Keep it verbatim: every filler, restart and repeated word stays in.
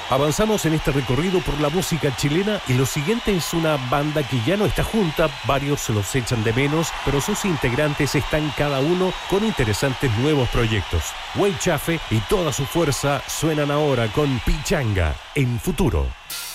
Avanzamos en este recorrido por la música chilena y lo siguiente es una banda que ya no está junta, varios se los echan de menos, pero sus integrantes están cada uno con interesantes nuevos proyectos. Huaychafe y toda su fuerza suenan ahora con Pichanga en Futuro.